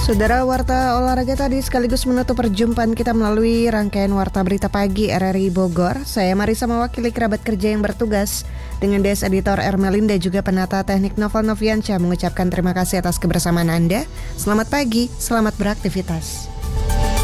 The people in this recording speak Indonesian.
Saudara, warta olahraga tadi sekaligus menutup perjumpaan kita melalui rangkaian Warta Berita Pagi RRI Bogor. Saya Marisa mewakili kerabat kerja yang bertugas dengan Des Editor Ermelinda juga penata teknik Novel Noviansyah mengucapkan terima kasih atas kebersamaan Anda. Selamat pagi, selamat beraktivitas.